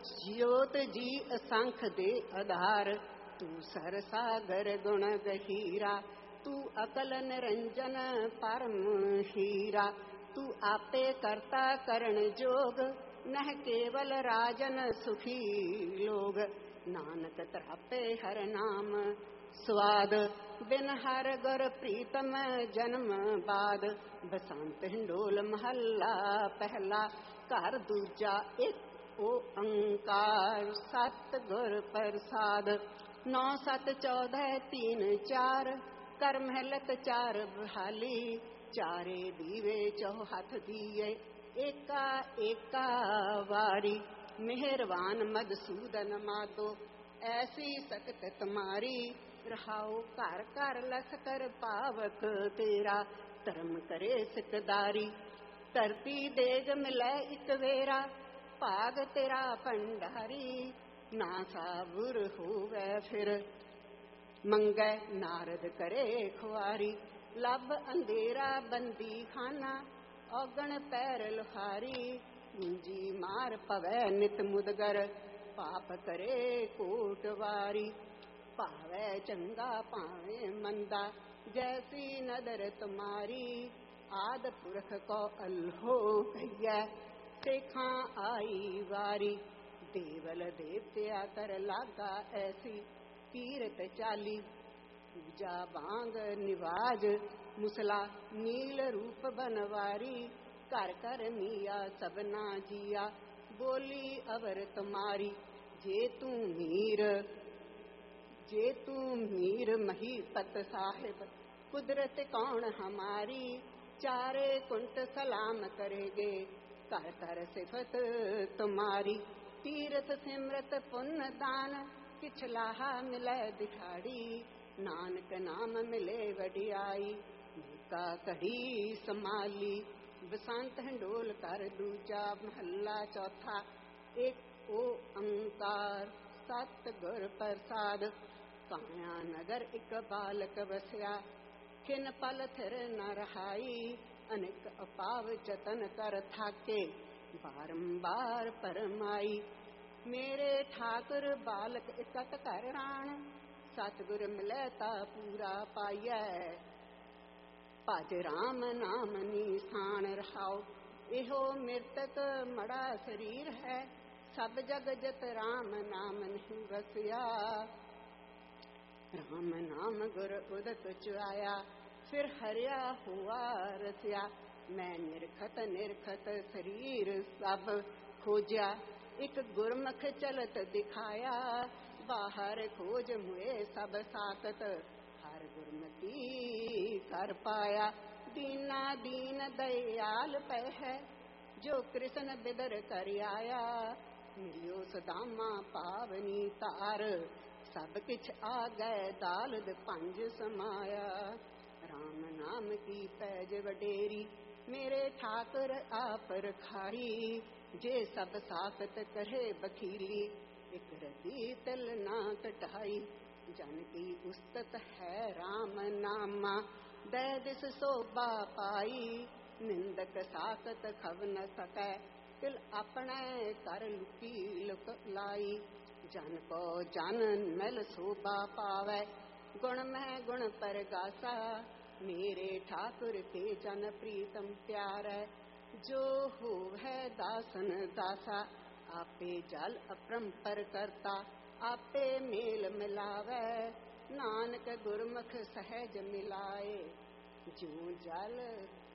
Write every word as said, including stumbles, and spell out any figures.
ज्योत जी असंख दे आधार, तू सर सागर गुण गहीरा, तू अकल निरंजन परम हीरा, तू आपे करता करण जोग, नह केवल राजन सुखी लोग, नानक तरापे हर नाम स्वाद, बिन हर गुर प्रीतम जन्म बाद, बसंत हिंडोल महला पहला, घर दूजा एक ओंकार, सत गुर प्रसाद, नौ सत चौदह तीन चार, कर महलत चार बहाली, चारे दीवे चौहथ दिए, एका एका वारी, मेहरबान मधुसूदन मातो, ऐसी सकत तुम्हारी, रहाओ घर घर लख कर पावक तेरा, धर्म करे सिकदारी, धरती देग मिलै इक वेरा, भाग तेरा भंडारी, ना साबुर होवे फिर, मंगै नारद करे खुआरी, लब अंधेरा बंदी खाना, औगण पैर लुहारी, पूंजी मार पवै नित मुदगर, पाप करे कोटवारी, पावै चंगा पावे मंदा, जैसी नदर तुम्हारी, आद पुरख को अल्हो कहिए, देखा आई वारी, देवल देवत्या कर लागा ऐसी, तीरथ चाली, पूजा बांग निवाज, मुसला नील रूप बनवारी, कर कर मिया सबना जिया, बोली अवर तुम्हारी, जे तू मीर जे तू मीर महीपत साहिब, कुदरत कौन हमारी, चारे कुंट सलाम करेगे, कर कर सिफत तुम्हारी, तीर्थ सिमरत पुण्य दान, पिछलाहा मिले दिखाड़ी, नानक नाम मिले वडियाई, का कड़ी समाली, बसंत हिंडोल कर दूजा महला चौथा, एक ओंकार सत गुर प्रसाद, काया नगर एक बालक बसया, खिन पल थिर न रहाई, अनेक अपाव जतन कर थाके, बारंबार परमाई, मेरे ठाकुर बालक इकत कर राण, सतगुर मिलै ता पूरा पाइयै, भज राम नाम निशान रहाओ, इहो मृतक मड़ा शरीर है, सब जग जत राम नाम नहीं बसिया, राम नाम गुर उदक चुराया, फिर हरिया हुआ रसिया, मैं निरखत निरखत शरीर सब खोजा, एक गुरमुख चलत दिखाया, बाहर खोज मुए सब साकत, हर गुरमती कर पाया, दीना दीन दयाल पै है, जो कृष्ण बिदर कर आया, मिलियो सदामा पावनी तार, सब किछ आ गए दालद पंज समाया, राम नाम की पैज वडेरी, मेरे ठाकुर आप रखाई, जे सब साकत करे बखीली, एक रती तिल ना कटाई, जन की उस्तत है राम नामा, दै दिस शोभा पाई, निंदक साकत खब न सकै, तिल अपने कर लुकी लुक लाई, जन को जन मिल शोभा पावै, गुण में गुण परगासा, मेरे ठाकुर के जन प्रीतम प्यारै, जो होवै दासन दासा, आपे जल अपरंपर करता, आपे मेल मिलावै, नानक गुरमुख सहज मिलाए, जो जल